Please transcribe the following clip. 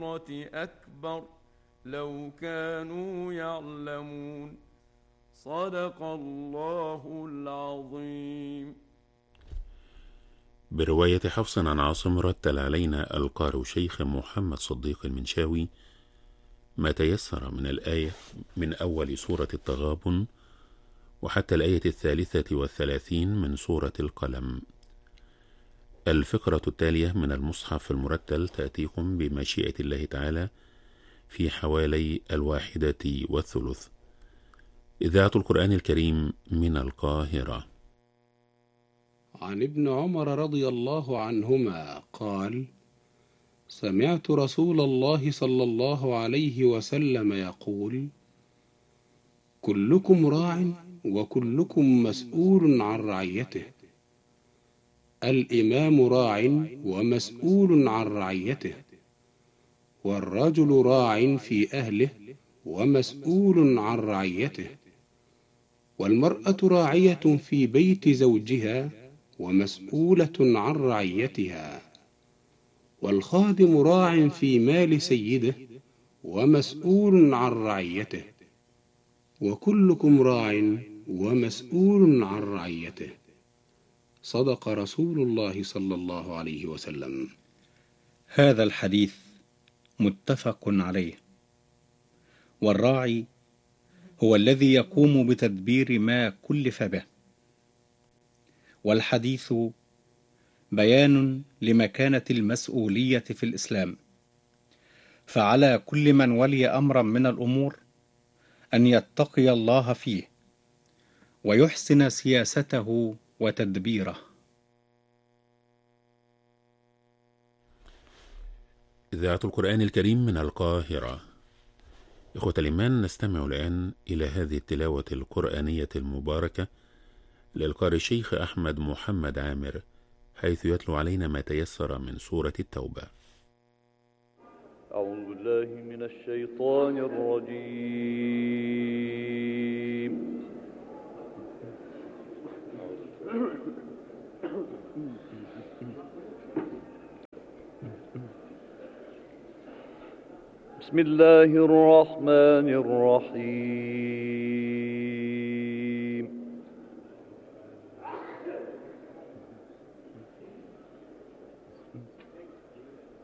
أكبر لو كانوا يعلمون. صدق الله العظيم. برواية حفص عن عاصم رتل علينا القارئ شيخ محمد صديق المنشاوي ما تيسر من الآية من أول سورة التغابن وحتى الآية 33 من سورة القلم. الفقرة التالية من المصحف المرتل تأتيكم بمشيئة الله تعالى في حوالي 1:03. إذاعة القرآن الكريم من القاهرة. عن ابن عمر رضي الله عنهما قال: سمعت رسول الله صلى الله عليه وسلم يقول: كلكم راع وكلكم مسؤول عن رعيته. الإمام راع ومسؤول عن رعيته، والرجل راع في أهله ومسؤول عن رعيته، والمرأة راعية في بيت زوجها ومسؤولة عن رعيتها، والخادم راع في مال سيده ومسؤول عن رعيته، وكلكم راع ومسؤول عن رعيته. صدق رسول الله صلى الله عليه وسلم. هذا الحديث متفق عليه. والراعي هو الذي يقوم بتدبير ما كلف به. والحديث بيان لمكانة المسؤولية في الإسلام، فعلى كل من ولي أمرا من الأمور أن يتقي الله فيه ويحسن سياسته وتدبيره. إذاعة القرآن الكريم من القاهرة. إخوة الإيمان، نستمع الآن إلى هذه التلاوة القرآنية المباركة للقارئ الشيخ أحمد محمد عامر، حيث يتلو علينا ما تيسر من سورة التوبة. أعوذ بالله من الشيطان الرجيم. بسم الله الرحمن الرحيم.